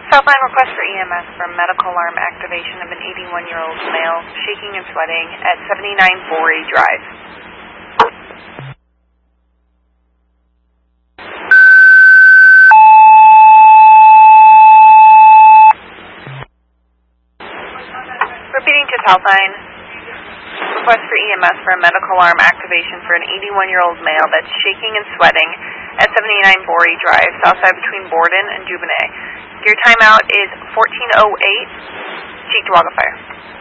Southline request for EMS for medical alarm activation of an 81-year-old male shaking and sweating at 79 Borey Drive. Repeating to Southline, request for EMS for a medical alarm activation for an 81-year-old male that's shaking and sweating at 79 Borey Drive, southside between Borden and Dubonnet. Your timeout is 14:08. Cheektowaga Fire.